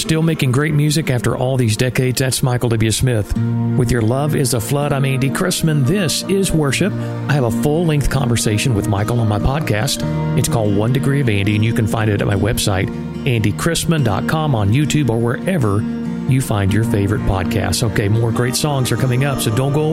still making great music after all these decades. That's Michael W. Smith. With Your Love is a Flood, I'm Andy Chrisman. This is Worship. I have a full-length conversation with Michael on my podcast. It's called One Degree of Andy, and you can find it at my website, andychrisman.com, on YouTube, or wherever you find your favorite podcasts. Okay, more great songs are coming up, so don't go